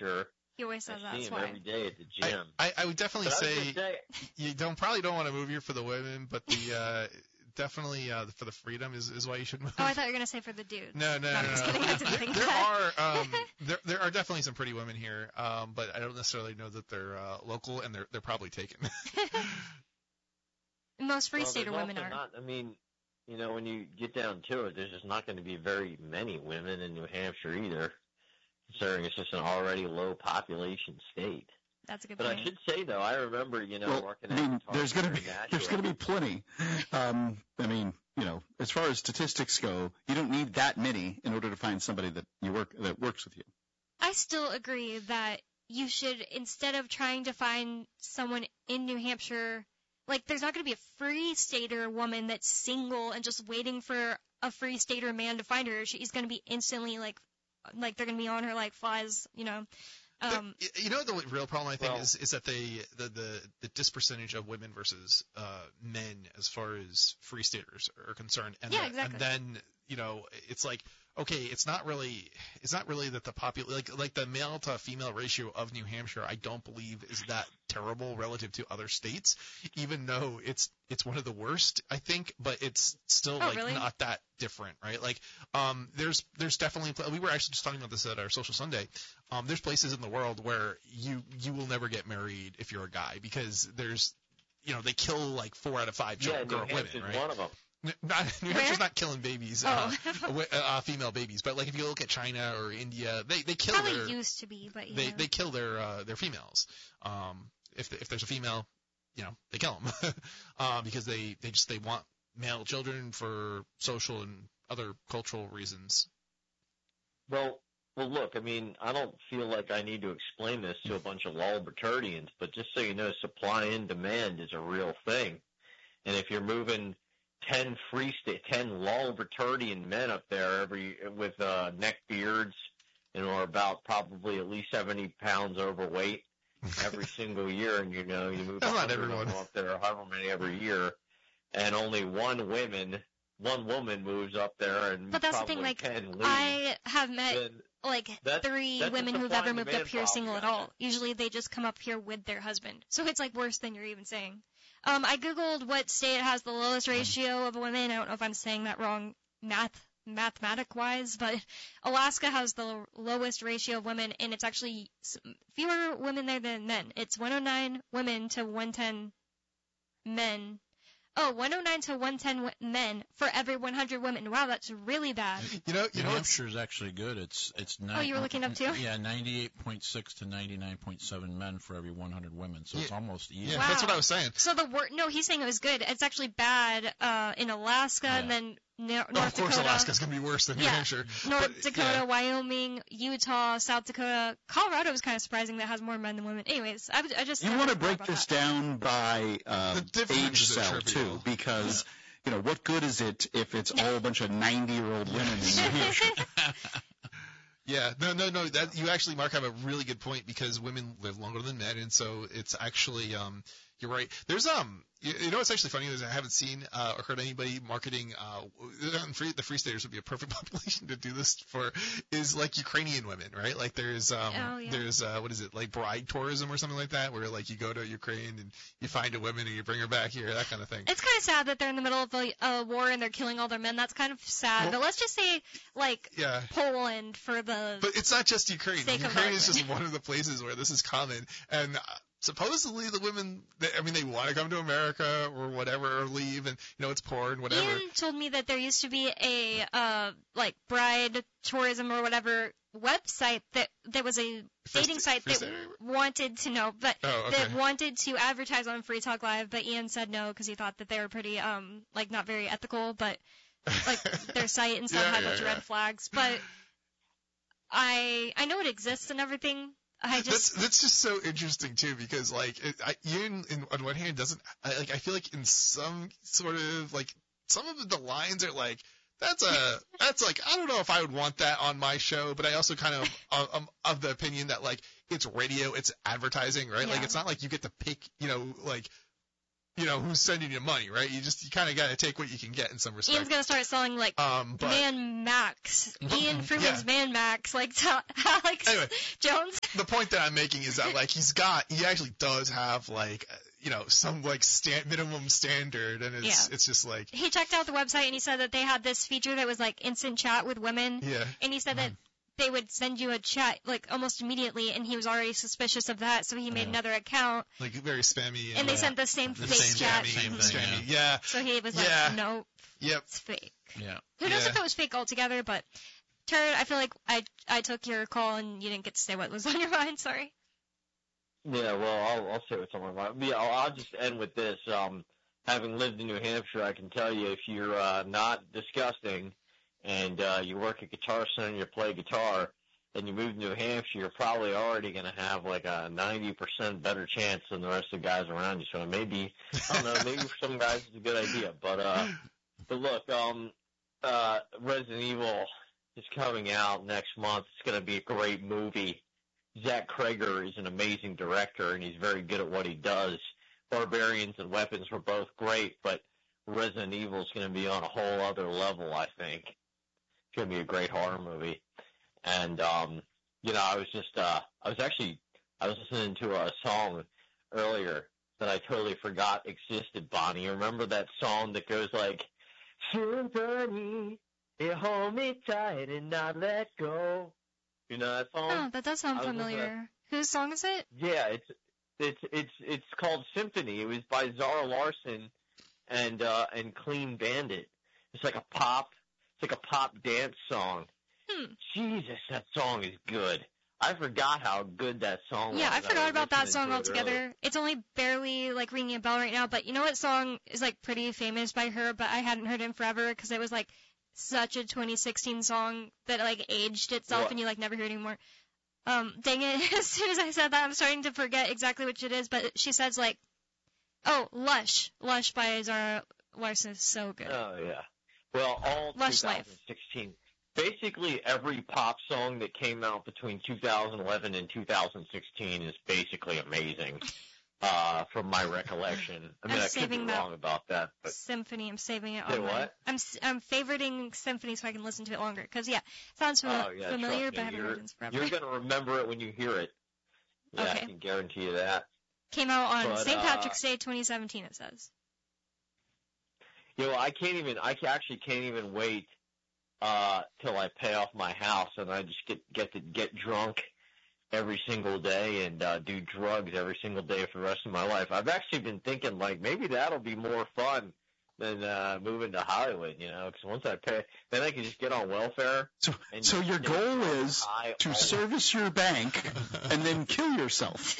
Hampshire. He always says I see that's him why. every day at the gym. I would definitely say say you probably don't want to move here for the women, but the definitely for the freedom is why you should move. Oh, I thought you were gonna say for the dudes. No. I'm just kidding. I didn't think there that. are there are definitely some pretty women here, but I don't necessarily know that they're local, and they're probably taken. Most free stater women are. Not, I mean, when you get down to it, there's just not going to be very many women in New Hampshire either, considering it's just an already low population state. That's a good but point. I should say, though, I remember, working at there's going to be plenty. I mean, as far as statistics go, you don't need that many in order to find somebody that works with you. I still agree that you should, instead of trying to find someone in New Hampshire, like there's not going to be a free stater woman that's single and just waiting for a free stater man to find her. She's going to be instantly like they're going to be on her like flies, The real problem I think is that the dispercentage of women versus men as far as free staters are concerned, and exactly. And then it's like, okay, it's not really that the like the male to female ratio of New Hampshire, I don't believe is that terrible relative to other states, even though it's one of the worst, I think, but it's still really? Not that different, right? Like there's definitely, we were actually just talking about this at our Social Sunday. There's places in the world where you will never get married if you're a guy, because there's they kill like 4 out of 5 women, right? One of them. New Hampshire's not killing babies, female babies, but like if you look at China or India, they kill probably used to be, but yeah. They kill their females. If there's a female, they kill them because they want male children for social and other cultural reasons. Well, look, I mean, I don't feel like I need to explain this to a bunch of Lolbertardians, but just so you know, supply and demand is a real thing, and if you're moving 10 Lolbertardian men up there with neck beards and are about probably at least 70 pounds overweight every single year, and you move that's not everyone up there, however many every year, and only one woman moves up there, and but that's the thing, like 10 leave. I have met that's 3 women who've ever moved up here single at all. Gotcha. Usually they just come up here with their husband, so it's like worse than you're even saying. I googled what state has the lowest ratio of women. I don't know if I'm saying that wrong mathematic-wise, but Alaska has the lowest ratio of women, and it's actually fewer women there than men. It's 109 women to 110 men. Oh, 109 to 110 men for every 100 women. Wow, that's really bad. New Hampshire is actually good. It's Oh, you were looking up too? Yeah, 98.6 to 99.7 men for every 100 women. So it's almost even. Yeah, wow. That's what I was saying. So no, he's saying it was good. It's actually bad in Alaska, and then North Dakota. Of course, Alaska's going to be worse than New Hampshire. North Dakota, Wyoming, Utah, South Dakota. Colorado is kind of surprising that has more men than women. Anyways, I just... You want to break this down by age cell, too, because... what good is it if it's all a bunch of 90-year-old women in New Hampshire? Yeah, no. That you actually, Mark, have a really good point, because women live longer than men, and so it's actually you're right. There's what's actually funny is I haven't seen or heard anybody marketing the Free Staters would be a perfect population to do this for, is like Ukrainian women, right? Like there's what is it, like bride tourism or something like that, where like you go to Ukraine and you find a woman and you bring her back here, that kind of thing. It's kind of sad that they're in the middle of a war and they're killing all their men. That's kind of sad. But let's just say Poland for the... But it's not just Ukraine. Ukraine is just one of the places where this is common, and supposedly the women, they want to come to America or whatever, or leave, and it's porn, whatever. Ian told me that there used to be a bride tourism or whatever website that was a dating site that wanted to know, but that wanted to advertise on Free Talk Live, but Ian said no because he thought that they were pretty not very ethical, but their site and stuff had a bunch of red flags. But I know it exists and everything. That's just so interesting too, because Ian on one hand doesn't I feel like in some sort of some of the lines are like that's I don't know if I would want that on my show, but I also kind of the opinion that it's radio, it's advertising, right? Yeah. It's not like you get to pick who's sending you money, right? You kind of got to take what you can get in some respect. Ian's going to start selling, Man Max. Ian Freeman's Man Max, Alex anyway, Jones. the point that I'm making is that like he actually does have like some like minimum standard, and it's just like he checked out the website and he said that they had this feature that was like instant chat with women. Yeah. And he said that they would send you a chat like almost immediately, and he was already suspicious of that, so he made another account. Like very spammy. And they sent the same fake chat. Same thing, yeah. So he was like, nope, it's fake. Yeah. Who knows if it was fake altogether, but Turd, I feel like I took your call and you didn't get to say what was on your mind, sorry. Yeah, well, I'll say what's on my mind. Yeah, I'll just end with this. Having lived in New Hampshire, I can tell you if you're not disgusting and you work at Guitar Center and you play guitar and you move to New Hampshire, you're probably already going to have like a 90% better chance than the rest of the guys around you. So maybe, I don't know, maybe for some guys it's a good idea. But look, Resident Evil is coming out next month. It's going to be a great movie. Zach Krager is an amazing director, and he's very good at what he does. Barbarians and Weapons were both great, but Resident Evil is going to be on a whole other level, I think. It's going to be a great horror movie. And, I was listening to a song earlier that I totally forgot existed, Bonnie. You remember that song that goes like, Symphony, you hold me tight and not let go. You know that song? Oh, that does sound familiar. Whose song is it? Yeah, it's called Symphony. It was by Zara Larsson and Clean Bandit. It's like a pop dance song. Jesus, that song is good. I forgot how good that song was. Yeah, I forgot about that song altogether. It's only barely like ringing a bell right now, but you know what song is like pretty famous by her, but I hadn't heard it in forever because it was like such a 2016 song that like aged itself and you like never hear it anymore. Dang it, as soon as I said that, I'm starting to forget exactly which it is, but she says like, Lush by Zara Larsson is so good. Oh yeah. Well, all Lush 2016. Life. Basically every pop song that came out between 2011 and 2016 is basically amazing. From my recollection. I mean, I could be wrong about that, but Symphony, I'm saving it. Say what? I'm favoriting Symphony so I can listen to it longer. Because sounds familiar, but I haven't heard it in forever. You're gonna remember it when you hear it. Yeah, okay. I can guarantee you that. Came out on St. Patrick's Day 2017. It says. I actually can't even wait till I pay off my house and I just get drunk every single day and do drugs every single day for the rest of my life. I've actually been thinking, like, maybe that'll be more fun than moving to Hollywood, because once I pay, then I can just get on welfare. So your goal is to service your bank and then kill yourself.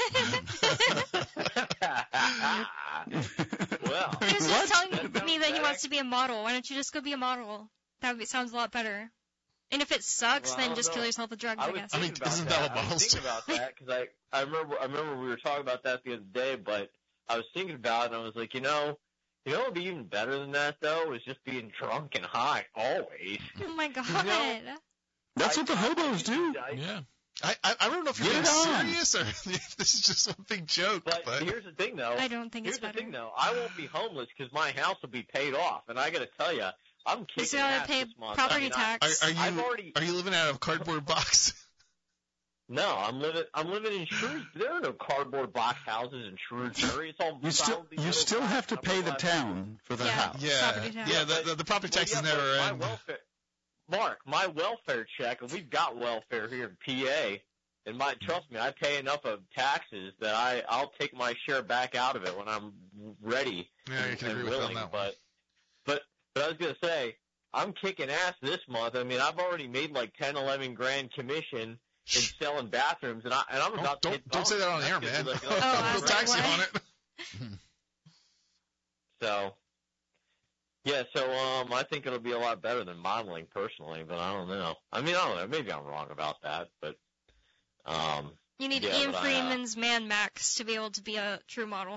Well, he was just telling me that he wants to be a model. Why don't you just go be a model? Sounds a lot better. And if it sucks, then just kill yourself with drugs, I guess. I mean, isn't that what models do? I was thinking about that because I remember we were talking about that the other day, but I was thinking about it and I was like, what would be even better than that though is just being drunk and high always. Oh my God. That's what the hobos do. Yeah. I don't know if you're being serious or if this is just a big joke. But here's the thing though. I don't think it's better. Here's the thing though. I won't be homeless because my house will be paid off, and I got to tell you. I'm kicking ass this month. Property tax. Are you living out of a cardboard box? No, I'm living in Shrewsbury. There are no cardboard box houses in Shrewsbury. It's all you still have to pay the town for the house. Yeah, the property tax is never end. My welfare check, and we've got welfare here in PA. And trust me, I pay enough of taxes that I'll take my share back out of it when I'm ready and willing. But I was going to say, I'm kicking ass this month. I mean, I've already made like 10, 11 grand commission in selling bathrooms, and I'm about to hit don't say that on air, man. Like, we'll tax you on it. So, I think it'll be a lot better than modeling personally, but I don't know. I mean, I don't know. Maybe I'm wrong about that, but you need Ian Freeman's Man Max to be able to be a true model.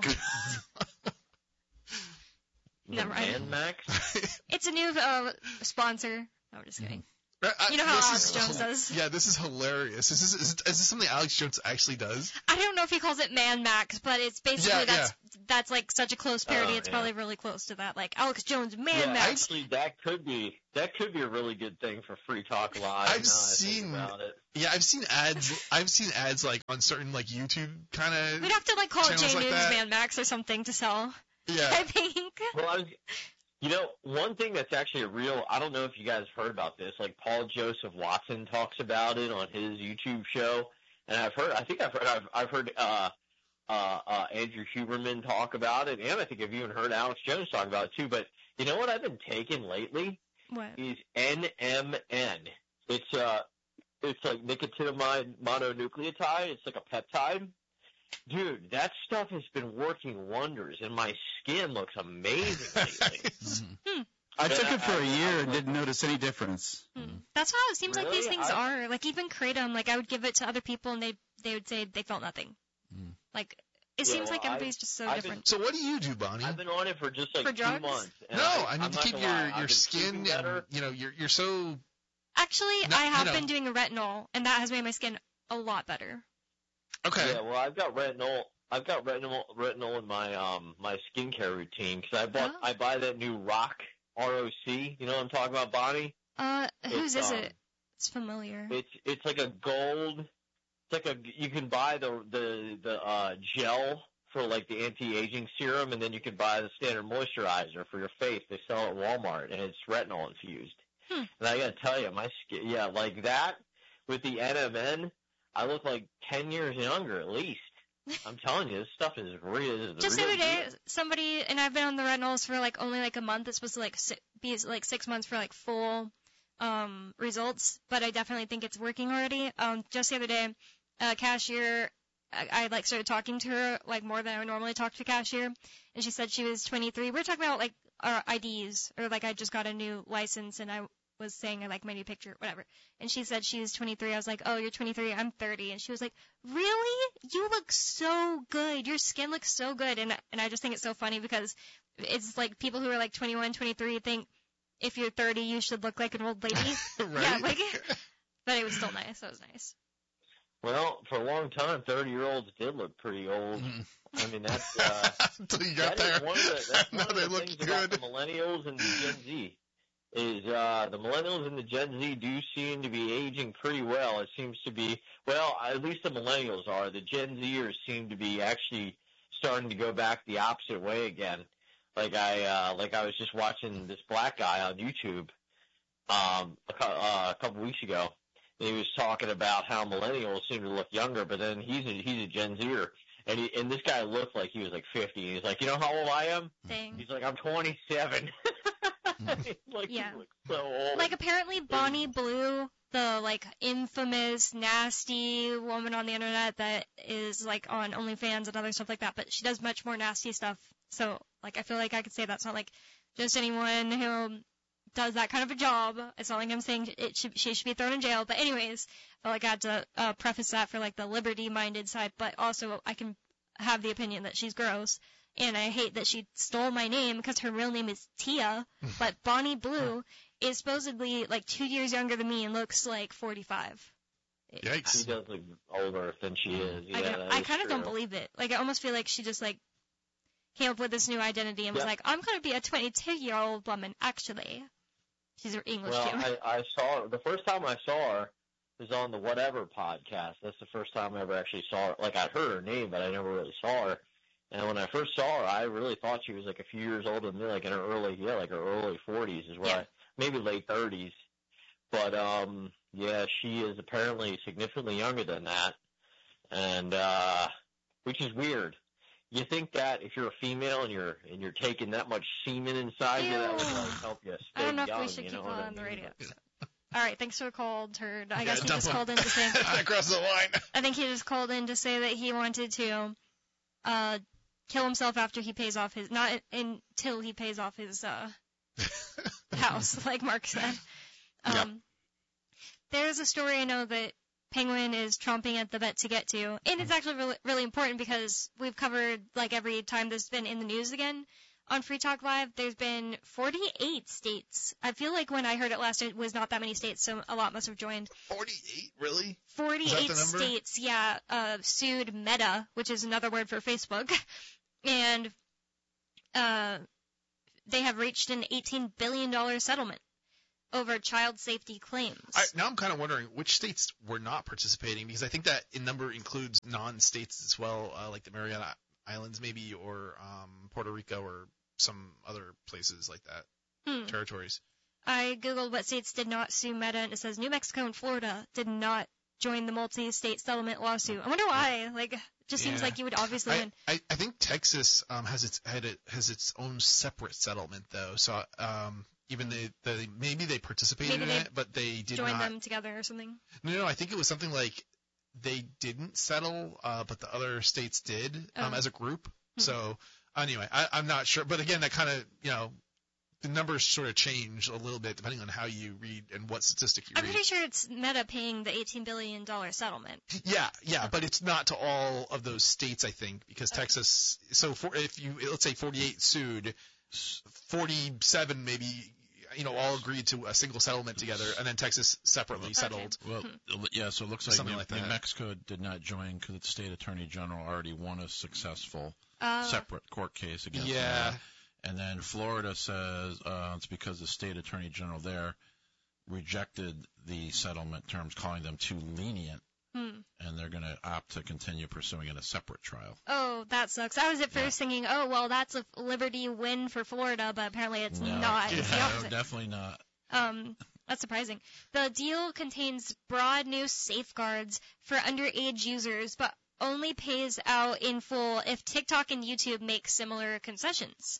Never mind. Man Max? It's a new sponsor. No, I'm just kidding. You know how Alex Jones does. Yeah, this is hilarious. Is this something Alex Jones actually does? I don't know if he calls it Man Max, but it's basically that's like such a close parody. Oh, It's yeah. probably really close to that. Like Alex Jones, Man Yeah, Max. actually, that could be a really good thing for Free Talk Live. I've now that I think seen- about it. Yeah, I've seen ads like on certain like YouTube kind of. We'd have to like call it channels J like News that. Man Max or something to sell. Yeah. I think. Well, one thing that's actually a real, I don't know if you guys heard about this, like Paul Joseph Watson talks about it on his YouTube show, and I've heard Andrew Huberman talk about it, and I think I've even heard Alex Jones talk about it too, but you know what I've been taking lately What? is NMN. It's like nicotinamide mononucleotide. It's like a peptide. Dude, that stuff has been working wonders, and my skin looks amazing lately. I took it for a year and didn't notice any difference. That's how it seems like Really? these things are. Like even Kratom, like I would give it to other people and they would say they felt nothing. Like it Yeah, seems like well, everybody's just so I've been- different. So what do you do, Bonnie? I've been on it for just like For 2 drugs? months. and No, I I'm mean to not keep gonna lie, I've your been skin sleeping better. and you're so. Actually, No, I have you know. been doing a retinol, and that has made my skin a lot better. Okay. Yeah, well, I've got retinol. I've got retinol in my skincare routine because Oh. I buy that new ROC. You know what I'm talking about, Bonnie? Whose It's, is it? It's familiar. It's like a gold. It's like you can buy the gel for like the anti-aging serum, and then you can buy the standard moisturizer for your face. They sell it at Walmart, and it's retinol infused. And I gotta tell you, my skin, yeah, like that with the NMN, I look like 10 years younger at least. I'm telling you, this stuff is real. Just the other day, somebody, and I've been on the retinols for like only like a month. It's supposed to like be like 6 months for like full results, but I definitely think it's working already. Just the other day, cashier, I like started talking to her like more than I would normally talk to a cashier, and she said she was 23. We were talking about like our IDs, or like I just got a new license, and I was saying I like my new picture, whatever. And she said she was 23. I was like, oh, you're 23. I'm 30. And she was like, really? You look so good. Your skin looks so good. And I just think it's so funny because it's like people who are like 21, 23 think if you're 30, you should look like an old lady. Right. Yeah, like, but it was still nice. That was nice. Well, for a long time, 30-year-olds did look pretty old. I mean, that's Until you got that is there. one of that's Now one of they the look things about good. the millennials and the Gen Z. Is the millennials and the Gen Z do seem to be aging pretty well. It seems to be, well, at least the millennials are. The Gen Zers seem to be actually starting to go back the opposite way again. Like I was just watching this black guy on YouTube a couple weeks ago. And he was talking about how millennials seem to look younger, but then he's a Gen Zer. And this guy looked like he was like 50. And he's like, you know how old I am? Dang. He's like, I'm 27. Like, Yeah. he looks so old. Like apparently Bonnie Blue, the like infamous nasty woman on the internet that is like on OnlyFans and other stuff like that, but she does much more nasty stuff. So like I feel like I could say that's not like just anyone who does that kind of a job. It's not like I'm saying she should be thrown in jail. But anyways, I felt like I had to preface that for like the liberty-minded side, but also I can have the opinion that she's gross. And I hate that she stole my name because her real name is Tia, but Bonnie Blue is supposedly like 2 years younger than me and looks like 45. She Yikes. does look older than she is. Yeah, I kind of don't believe it. Like I almost feel like she just like came up with this new identity and was Yeah. like, I'm gonna be a 22-year-old woman. Actually, she's English Well, too. I saw her. The first time I saw her was on the Whatever podcast. That's the first time I ever actually saw her. Like I heard her name, but I never really saw her. And when I first saw her, I really thought she was like a few years older than me, like in her early 40s is what Yeah. maybe late 30s. But yeah, she is apparently significantly younger than that, and which is weird. You think that if you're a female and you're taking that much semen inside you, that would like help you stay I don't know young, if we should you keep know what going I on the mean? radio. All right, thanks for the call, Turd. I Yeah, guess he dump just him. called in to say. I crossed the line. I think he just called in to say that he wanted to kill himself after he pays off his, not until he pays off his house, like Mark said. Yep. There's a story I know that Penguin is chomping at the bit to get to, and it's actually really, really important because we've covered, like, every time this has been in the news again on Free Talk Live. There's been 48 states. I feel like when I heard it last, it was not that many states, so a lot must have joined. 48, really? 48 the number? states, sued Meta, which is another word for Facebook, and they have reached an $18 billion settlement over child safety claims. Now I'm kind of wondering which states were not participating, because I think that number includes non-states as well, like the Mariana Islands maybe, or Puerto Rico, or some other places like that, territories. I googled what states did not sue Meta, and it says New Mexico and Florida did not join the multi-state settlement lawsuit. I wonder why. Like, it just seems like you would obviously win. I think Texas has its own separate settlement though. So even maybe they participated in it, but they did not join them together or something. No, I think it was something like they didn't settle, but the other states did as a group. So anyway, I'm not sure, but again, that kind of the numbers sort of change a little bit depending on how you read and what statistic you read. I'm pretty sure it's Meta paying the $18 billion settlement. Yeah, but it's not to all of those states, I think, because Texas. So if you let's say 48 sued, 47 maybe all agreed to a single settlement together, and then Texas separately settled. Well, yeah, so it looks like Something New like that. Mexico did not join because the state attorney general already won a successful separate court case against them. And then Florida says it's because the state attorney general there rejected the settlement terms, calling them too lenient, and they're going to opt to continue pursuing in a separate trial. Oh, that sucks. I was at first thinking, oh, well, that's a Liberty win for Florida, but apparently it's not. It's the opposite. No, definitely not. That's surprising. The deal contains broad new safeguards for underage users, but only pays out in full if TikTok and YouTube make similar concessions.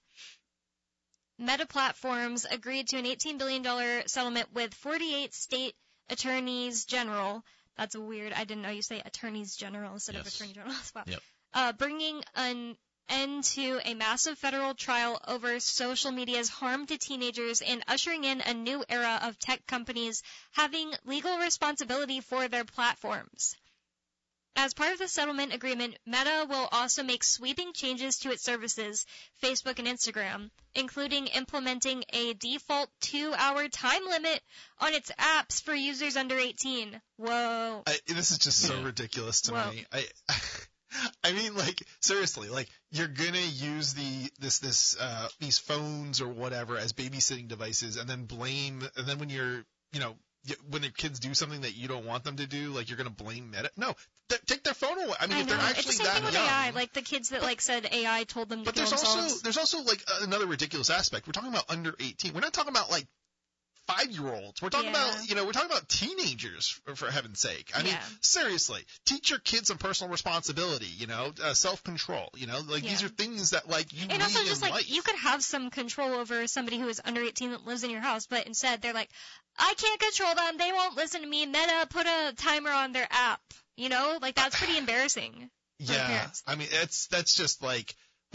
Meta Platforms agreed to an $18 billion settlement with 48 state attorneys general. That's weird. I didn't know you say attorneys general instead of attorney general. Wow. Yep. Bringing an end to a massive federal trial over social media's harm to teenagers and ushering in a new era of tech companies having legal responsibility for their platforms. As part of the settlement agreement, Meta will also make sweeping changes to its services, Facebook and Instagram, including implementing a default 2-hour time limit on its apps for users under 18. Whoa. This is just so ridiculous to me. I mean, like, seriously, like, you're gonna use these phones or whatever as babysitting devices, and then when you're, when the kids do something that you don't want them to do, like, you're gonna blame Meta. No, take their phone away. I mean, if they're actually it's the same that thing with young. AI, like the kids that said AI told them to kill themselves. But there's also like another ridiculous aspect. We're talking about under 18. We're not talking about like 5-year-olds. We're talking about, we're talking about teenagers, for heaven's sake. I mean, seriously, teach your kids some personal responsibility, self-control, these are things that, like, you need in life. And also just, like, you could have some control over somebody who is under 18 that lives in your house, but instead they're like, I can't control them. They won't listen to me. Meta put a timer on their app. That's pretty embarrassing. Yeah. I mean, that's just like,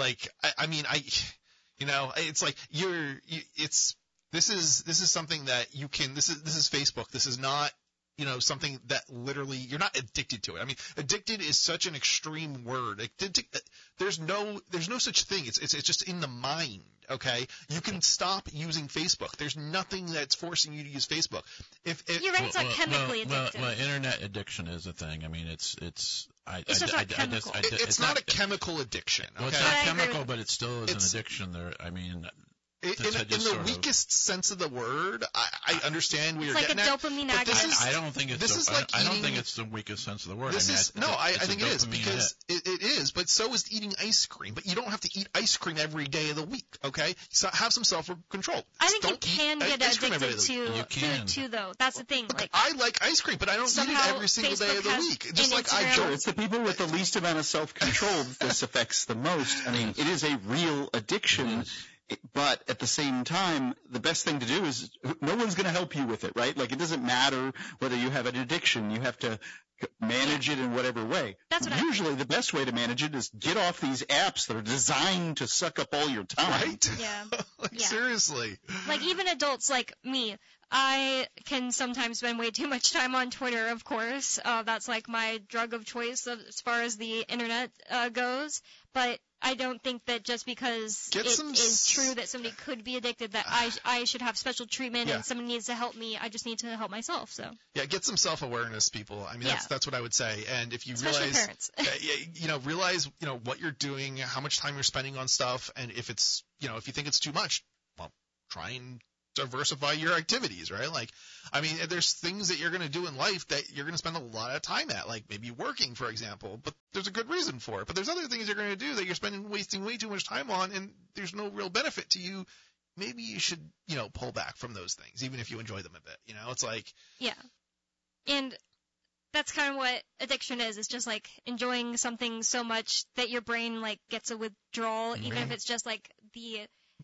it's like this is something that you can, this is Facebook. This is not, something that literally, you're not addicted to it. I mean, addicted is such an extreme word. There's no such thing. It's just in the mind. Okay, you can stop using Facebook. There's nothing that's forcing you to use Facebook. You're right. It's not chemically addictive. Well, internet addiction is a thing. I mean, it's just not chemical. It's not a chemical addiction. Okay? Well, it's not chemical, but it still is an addiction. There. I mean. In the weakest sense of the word, I understand where you're getting at. It's like a dopamine agonist. I don't think it's. I don't think it's the weakest sense of the word. I think it is, because it is. But so is eating ice cream. But you don't have to eat ice cream every day of the week. Okay, so have some self-control. I think you can get addicted to food too, though. That's the thing. Like, I like ice cream, but I don't eat it every single day of the week. Just like I don't. It's the people with the least amount of self-control that this affects the most. I mean, it is a real addiction. But at the same time, the best thing to do is no one's going to help you with it, right? Like, it doesn't matter whether you have an addiction. You have to manage it in whatever way. Usually the best way to manage it is get off these apps that are designed to suck up all your time. Right? Yeah. Seriously. Like, even adults like me, I can sometimes spend way too much time on Twitter, of course. That's like my drug of choice as far as the internet goes. But I don't think that just because it is true that somebody could be addicted that I should have special treatment and somebody needs to help me. I just need to help myself. So yeah, get some self-awareness, people. I mean, that's what I would say. And if you especially parents. realize what you're doing, how much time you're spending on stuff, and if it's if you think it's too much, well, try and diversify your activities, right? Like, I mean, there's things that you're going to do in life that you're going to spend a lot of time at, like maybe working, for example, but there's a good reason for it. But there's other things you're going to do that you're wasting way too much time on, and there's no real benefit to you. Maybe you should, pull back from those things, even if you enjoy them a bit. It's like... Yeah. And that's kind of what addiction is. It's just like enjoying something so much that your brain like gets a withdrawal, even if it's just like the...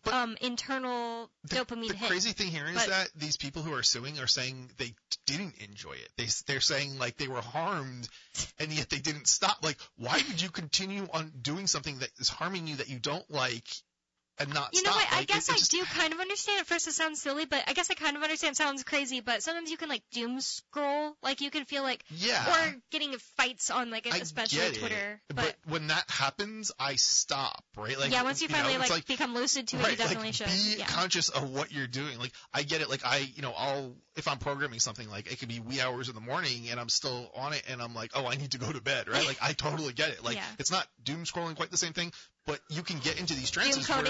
internal dopamine hit. The crazy thing here is that these people who are suing are saying they didn't enjoy it. They're saying like they were harmed, and yet they didn't stop. Like, why would you continue on doing something that is harming you that you don't like and not stop? You know what? I guess I do kind of understand. At first it sounds silly, but I guess I kind of understand. It sounds crazy, but sometimes you can like doom scroll. Like you can feel like, or getting fights on like especially Twitter. But when that happens, I stop, right? Like once you finally like become lucid to it, you definitely should. Be conscious of what you're doing. Like I get it. Like I'll if I'm programming something, like it could be wee hours in the morning and I'm still on it and I'm like, oh, I need to go to bed, right? Like I totally get it. Like it's not doom scrolling quite the same thing. But you can get into these trances where,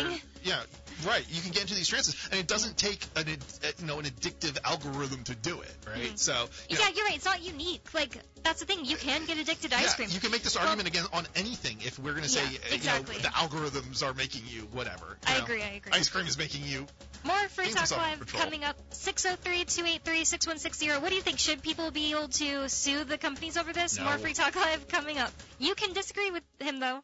you can get into these trances, and it doesn't take an addictive algorithm to do it, right? Mm-hmm. So you're right. It's not unique. Like that's the thing. You can get addicted to ice cream. You can make this argument again on anything if we're going to say the algorithms are making you whatever. I agree. Ice cream is making you. More Free Talk Live coming up. 603-283-6160. What do you think? Should people be able to sue the companies over this? No. More Free Talk Live coming up. You can disagree with him though.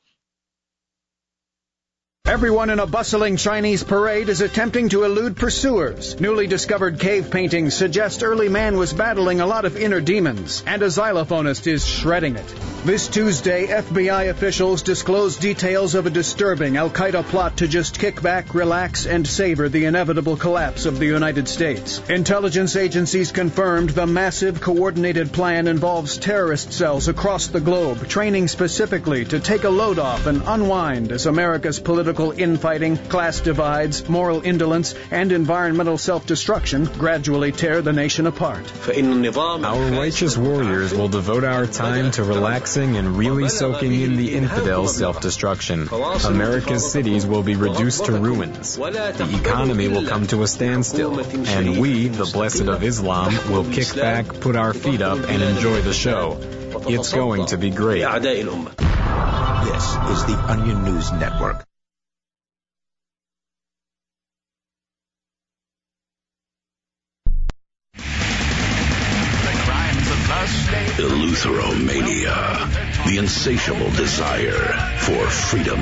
Everyone in a bustling Chinese parade is attempting to elude pursuers. Newly discovered cave paintings suggest early man was battling a lot of inner demons, and a xylophonist is shredding it. This Tuesday, FBI officials disclosed details of a disturbing al-Qaeda plot to just kick back, relax, and savor the inevitable collapse of the United States. Intelligence agencies confirmed the massive coordinated plan involves terrorist cells across the globe, training specifically to take a load off and unwind as America's political infighting, class divides, moral indolence, and environmental self-destruction gradually tear the nation apart. Our righteous warriors will devote our time to relaxing and really soaking in the infidels' self-destruction. America's cities will be reduced to ruins. The economy will come to a standstill. And we, the blessed of Islam, will kick back, put our feet up, and enjoy the show. It's going to be great. This is the Onion News Network. Eleutheromania, the insatiable desire for freedom.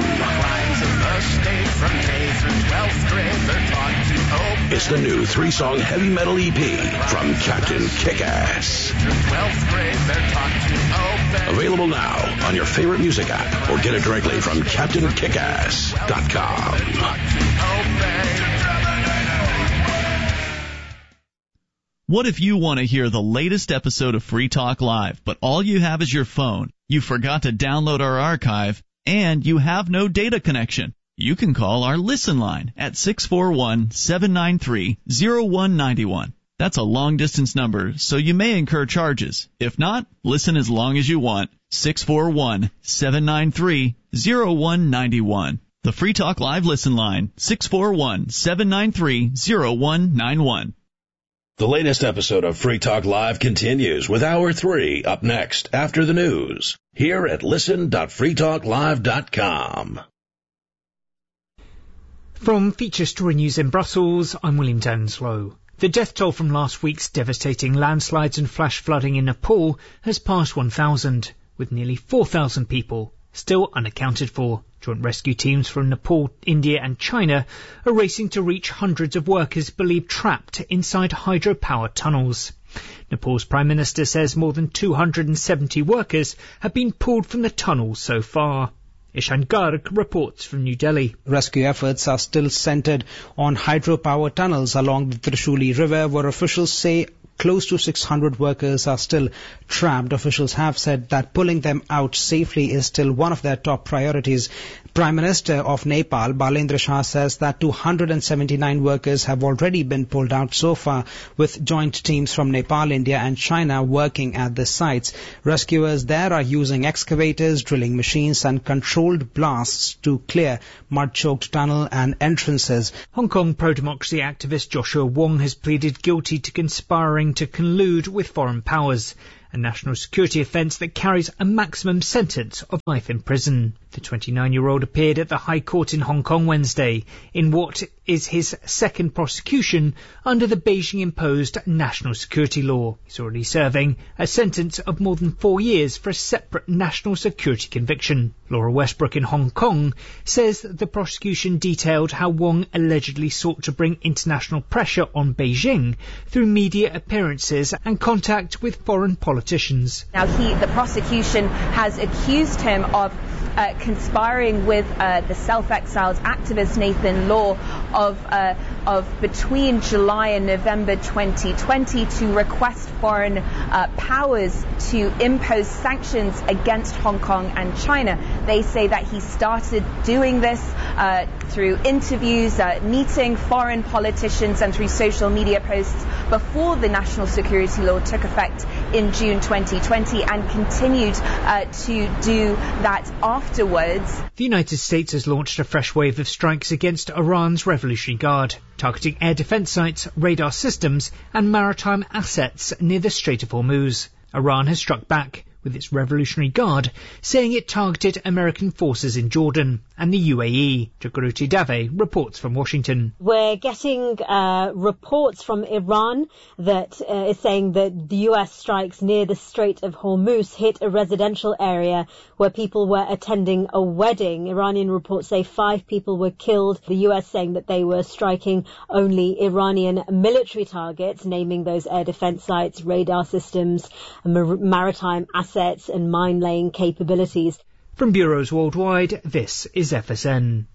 It's the new 3-song heavy metal EP from Captain Kickass. Available now on your favorite music app or get it directly from CaptainKickass.com. What if you want to hear the latest episode of Free Talk Live, but all you have is your phone, you forgot to download our archive, and you have no data connection? You can call our Listen line at 641-793-0191. That's a long-distance number, so you may incur charges. If not, listen as long as you want. 641-793-0191. The Free Talk Live Listen line, 641-793-0191. The latest episode of Free Talk Live continues with Hour 3 up next after the news here at listen.freetalklive.com. From Feature Story News in Brussels, I'm William Denslow. The death toll from last week's devastating landslides and flash flooding in Nepal has passed 1,000, with nearly 4,000 people still unaccounted for. Joint rescue teams from Nepal, India and China are racing to reach hundreds of workers believed trapped inside hydropower tunnels. Nepal's Prime Minister says more than 270 workers have been pulled from the tunnels so far. Ishan Garg reports from New Delhi. Rescue efforts are still centered on hydropower tunnels along the Trishuli River, where officials say close to 600 workers are still trapped. Officials have said that pulling them out safely is still one of their top priorities. Prime Minister of Nepal, Balendra Shah, says that 279 workers have already been pulled out so far, with joint teams from Nepal, India and China working at the sites. Rescuers there are using excavators, drilling machines and controlled blasts to clear mud-choked tunnel and entrances. Hong Kong pro-democracy activist Joshua Wong has pleaded guilty to conspiring to collude with foreign powers, a national security offence that carries a maximum sentence of life in prison. The 29-year-old appeared at the High Court in Hong Kong Wednesday in what is his second prosecution under the Beijing-imposed national security law. He's already serving a sentence of more than 4 years for a separate national security conviction. Laura Westbrook in Hong Kong says the prosecution detailed how Wong allegedly sought to bring international pressure on Beijing through media appearances and contact with foreign politicians. Now the prosecution has accused him of conspiring with the self-exiled activist Nathan Law of between July and November 2020 to request foreign powers to impose sanctions against Hong Kong and China. They say that he started doing this through interviews, meeting foreign politicians and through social media posts before the national security law took effect in June 2020 and continued to do that afterwards. The United States has launched a fresh wave of strikes against Iran's Revolutionary Guard, targeting air defense sites, radar systems and maritime assets near the Strait of Hormuz. Iran has struck back, with its Revolutionary Guard saying it targeted American forces in Jordan and the UAE. Jagruti Dave reports from Washington. We're getting reports from Iran that is saying that the US strikes near the Strait of Hormuz hit a residential area where people were attending a wedding. Iranian reports say 5 people were killed. The US saying that they were striking only Iranian military targets, naming those air defense sites, radar systems, maritime assets and mine-laying capabilities. From bureaus worldwide, this is FSN.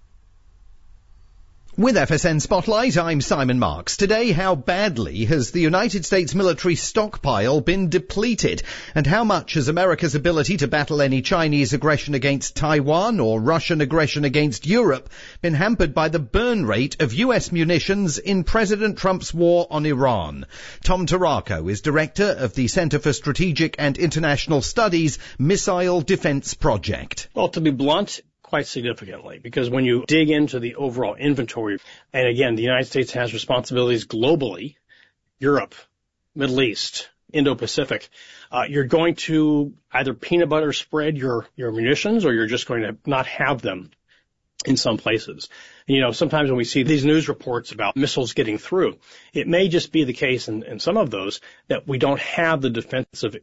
With FSN Spotlight, I'm Simon Marks. Today, how badly has the United States military stockpile been depleted? And how much has America's ability to battle any Chinese aggression against Taiwan or Russian aggression against Europe been hampered by the burn rate of US munitions in President Trump's war on Iran? Tom Tarraco is director of the Center for Strategic and International Studies Missile Defense Project. Well, to be blunt, quite significantly, because when you dig into the overall inventory, and again, the United States has responsibilities globally, Europe, Middle East, Indo-Pacific, you're going to either peanut butter spread your munitions or you're just going to not have them in some places. You know, sometimes when we see these news reports about missiles getting through, it may just be the case in some of those that we don't have the defensive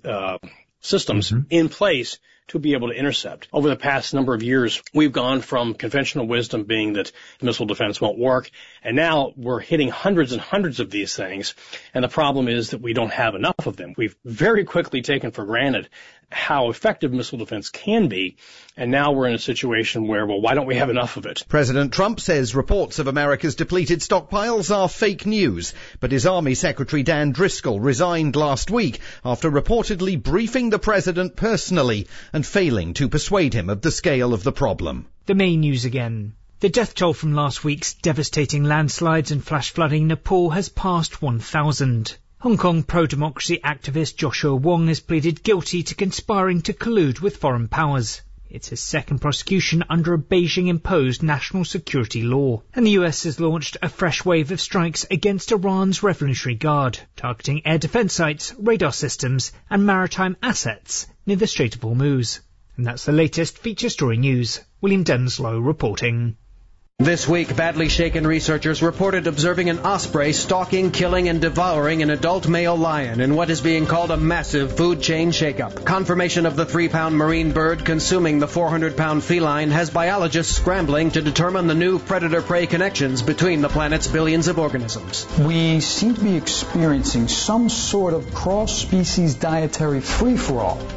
systems in place to be able to intercept. Over the past number of years, we've gone from conventional wisdom being that missile defense won't work, and now we're hitting hundreds and hundreds of these things, and the problem is that we don't have enough of them. We've very quickly taken for granted how effective missile defense can be, and now we're in a situation where, well, why don't we have enough of it? President Trump says reports of America's depleted stockpiles are fake news, but his Army Secretary Dan Driscoll resigned last week after reportedly briefing the president personally and failing to persuade him of the scale of the problem. The main news again. The death toll from last week's devastating landslides and flash flooding in Nepal has passed 1,000. Hong Kong pro-democracy activist Joshua Wong has pleaded guilty to conspiring to collude with foreign powers. It's his second prosecution under a Beijing-imposed national security law. And the US has launched a fresh wave of strikes against Iran's Revolutionary Guard, targeting air defense sites, radar systems and maritime assets near the Strait of Hormuz. And that's the latest feature story news. William Denslow reporting. This week, badly shaken researchers reported observing an osprey stalking, killing, and devouring an adult male lion in what is being called a massive food chain shakeup. Confirmation of the 3-pound marine bird consuming the 400-pound feline has biologists scrambling to determine the new predator-prey connections between the planet's billions of organisms. We seem to be experiencing some sort of cross-species dietary free-for-all.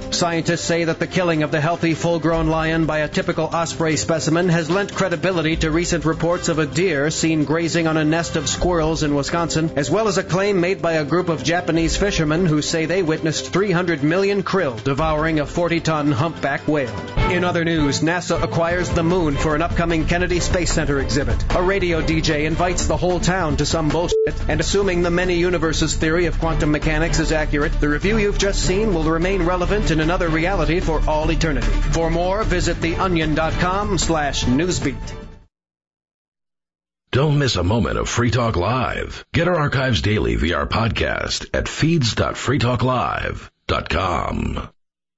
Scientists say that the killing of the healthy, full-grown lion by a typical osprey specimen has lent credibility to recent reports of a deer seen grazing on a nest of squirrels in Wisconsin, as well as a claim made by a group of Japanese fishermen who say they witnessed 300 million krill devouring a 40-ton humpback whale. In other news, NASA acquires the moon for an upcoming Kennedy Space Center exhibit. A radio DJ invites the whole town to some bullshit, and assuming the many universes theory of quantum mechanics is accurate, the review you've just seen will remain relevant in another reality for all eternity. For more, visit theonion.com/newsbeat. Don't miss a moment of Free Talk Live. Get our archives daily via our podcast at feeds.freetalklive.com.